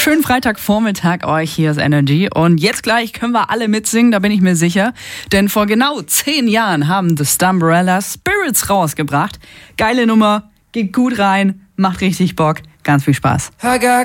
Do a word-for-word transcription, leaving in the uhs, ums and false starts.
Schönen Freitagvormittag euch, hier ist Energy. Und jetzt gleich können wir alle mitsingen, da bin ich mir sicher. Denn vor genau zehn Jahren haben The Stumbrella Spirits rausgebracht. Geile Nummer, geht gut rein, macht richtig Bock, ganz viel Spaß. I got